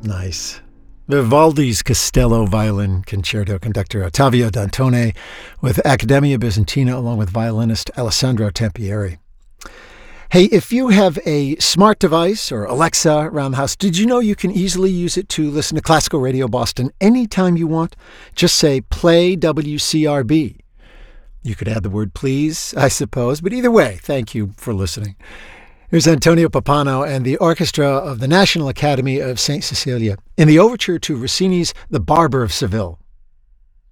Nice. Vivaldi's Castello Violin Concerto, conductor Ottavio Dantone with Accademia Bizantina along with violinist Alessandro Tempieri. Hey, if you have a smart device or Alexa around the house, did you know you can easily use it to listen to Classical Radio Boston anytime you want? Just say, play WCRB. You could add the word please, I suppose, but either way, thank you for listening. Here's Antonio Pappano and the orchestra of the National Academy of St. Cecilia in the overture to Rossini's The Barber of Seville.